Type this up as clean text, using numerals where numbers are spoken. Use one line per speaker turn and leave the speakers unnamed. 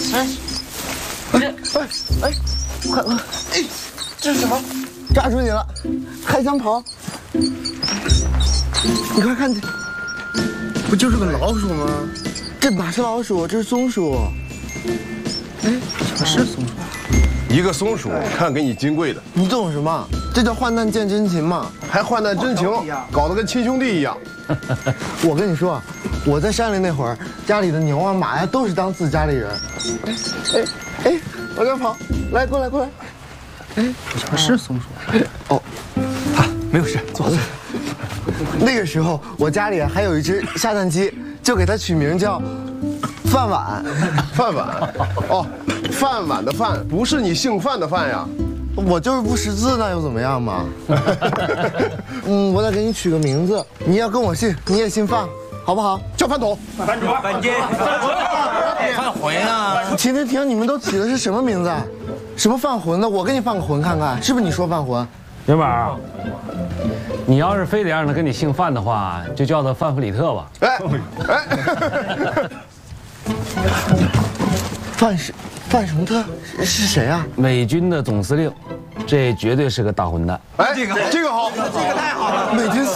快！哎，这是什么？抓住你了！开枪跑！你快看，不就是个老鼠吗？这哪是老鼠，这是松鼠。哎，怎么是松鼠？
一个松鼠，看给你金贵的。
你懂什么？这叫患难见真情嘛！
还患难真情，搞得跟亲兄弟一样。
我跟你说，我在山里那会儿，家里的牛啊马呀都是当自己家里人。哎，往这跑，来过来。哎，
怎么是松鼠？
哦，
没有事，坐。
那个时候我家里还有一只下蛋鸡，就给它取名叫饭碗。
饭碗，哦，饭碗的饭，不是你姓范的范呀。
我就是不识字，那又怎么样嘛？我得给你取个名字，你要跟我姓，你也姓范，好不好？
叫饭桶、
饭主、饭监、饭魂啊！
停，你们都起的是什么名字？什么犯浑的？我给你犯个浑看看，是不是你说犯浑？
元宝，你要是非得让他跟你姓范的话，就叫他范弗里特吧。
范什么特是谁啊？
美军的总司令，这绝对是个大混蛋。
哎，这个好，
这个太好了。美军